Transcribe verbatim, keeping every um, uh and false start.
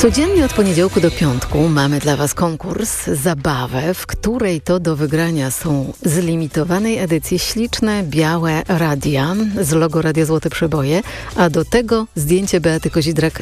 Codziennie od poniedziałku do piątku mamy dla Was konkurs, zabawę, w której to do wygrania są z limitowanej edycji śliczne, białe radia z logo Radia Złote Przeboje, a do tego zdjęcie Beaty Kozidrak